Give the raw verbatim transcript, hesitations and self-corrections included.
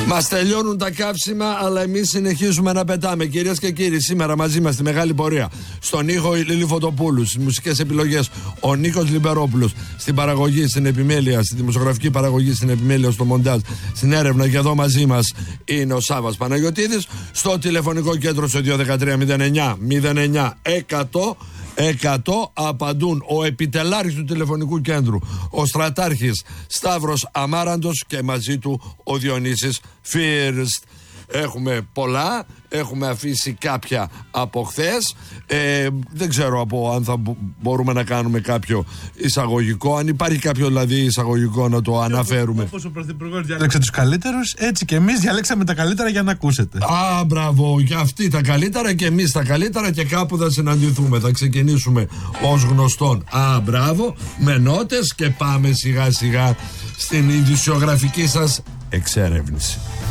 Μας τελειώνουν τα καύσιμα, αλλά εμείς συνεχίζουμε να πετάμε. Κυρίες και κύριοι, σήμερα μαζί μας στη μεγάλη πορεία. Στον ήχο η Λίλη Φωτοπούλου, στις μουσικές επιλογές ο Νίκος Λιμπερόπουλος, στην παραγωγή, στην επιμέλεια, στη δημοσιογραφική παραγωγή, στην επιμέλεια, στο μοντάζ, στην έρευνα, και εδώ μαζί μας είναι ο Σάββας Παναγιωτίδης. Στο τηλεφωνικό κέντρο στο δύο ένα τρία μηδέν εννιά μηδέν εννιά εκατό εκατό απαντούν ο επιτελάρχης του τηλεφωνικού κέντρου, ο στρατάρχης Σταύρος Αμάραντος, και μαζί του ο Διονύσης Φίρστ. Έχουμε πολλά, έχουμε αφήσει κάποια από χθες. Ε, δεν ξέρω από αν θα μπορούμε να κάνουμε κάποιο εισαγωγικό. Αν υπάρχει κάποιο δηλαδή εισαγωγικό να το αναφέρουμε. Όπως ο Πρωθυπουργός διάλεξε τους καλύτερους, έτσι και εμείς διαλέξαμε τα καλύτερα για να ακούσετε. Α, μπράβο, και αυτοί τα καλύτερα και εμείς τα καλύτερα, και κάπου θα συναντηθούμε. Θα ξεκινήσουμε ως γνωστόν. Α, μπράβο, με νότες, και πάμε σιγά σιγά στην ειδησιογραφική σας εξέρευνηση.